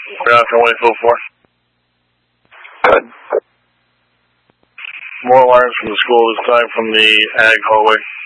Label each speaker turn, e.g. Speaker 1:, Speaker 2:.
Speaker 1: Ground for 184.
Speaker 2: Good.
Speaker 1: More alarms from the school, this time from the ag hallway.